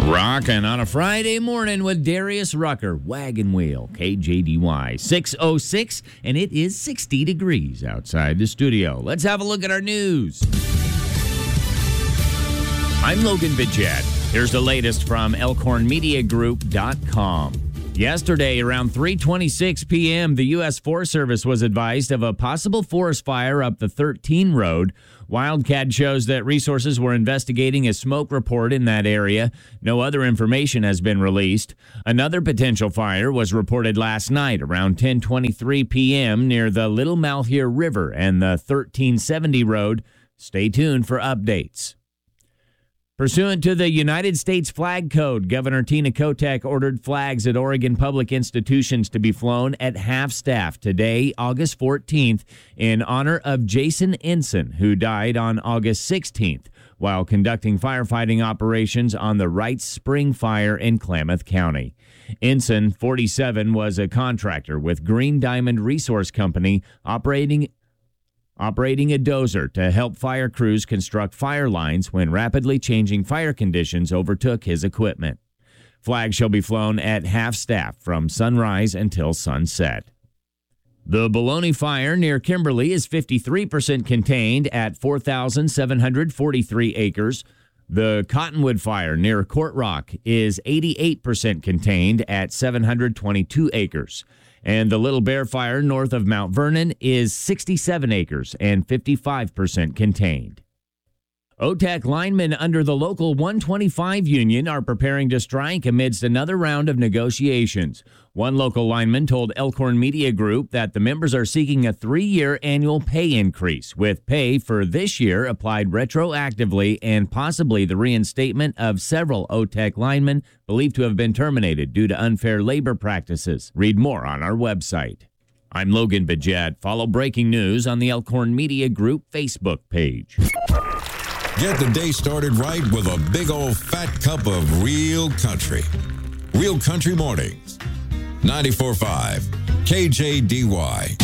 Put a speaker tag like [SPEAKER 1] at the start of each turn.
[SPEAKER 1] Rockin' on a Friday morning with Darius Rucker, Wagon Wheel, KJDY 606, and it is 60 degrees outside the studio. Let's have a look at our news. I'm Logan Bidget. Here's the latest from ElkhornMediaGroup.com. Yesterday, around 3:26 p.m., the U.S. Forest Service was advised of a possible forest fire up the 13 road. Wildcat shows that resources were investigating a smoke report in that area. No other information has been released. Another potential fire was reported last night around 10:23 p.m. near the Little Malheur River and the 1370 road. Stay tuned for updates. Pursuant to the United States Flag Code, Governor Tina Kotek ordered flags at Oregon public institutions to be flown at half-staff today, August 14th, in honor of Jason Ensign, who died on August 16th while conducting firefighting operations on the Wrights Spring Fire in Klamath County. Ensign, 47, was a contractor with Green Diamond Resource Company operating a dozer to help fire crews construct fire lines when rapidly changing fire conditions overtook his equipment. Flags shall be flown at half-staff from sunrise until sunset. The Bologna Fire near Kimberly is 53% contained at 4,743 acres. The Cottonwood Fire near Court Rock is 88% contained at 722 acres. And the Little Bear Fire north of Mount Vernon is 67 acres and 55% contained. OTEC linemen under the Local 125 union are preparing to strike amidst another round of negotiations. One local lineman told Elkhorn Media Group that the members are seeking a 3-year annual pay increase, with pay for this year applied retroactively and possibly the reinstatement of several OTEC linemen believed to have been terminated due to unfair labor practices. Read more on our website. I'm Logan Bidget. Follow breaking news on the Elkhorn Media Group Facebook page.
[SPEAKER 2] Get the day started right with a big old fat cup of real country. Real Country Mornings. 94.5 KJDY.